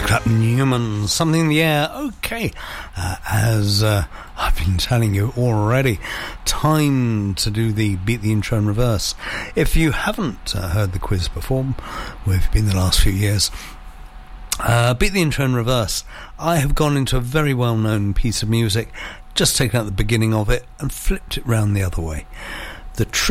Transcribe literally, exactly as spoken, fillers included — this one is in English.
Newman, Something in the Air. Okay, uh, as uh, I've been telling you already, time to do the Beat the Intro in Reverse. If you haven't uh, heard the quiz before, where have been the last few years, uh, Beat the Intro in Reverse, I have gone into a very well-known piece of music, just taken out the beginning of it and flipped it round the other way. The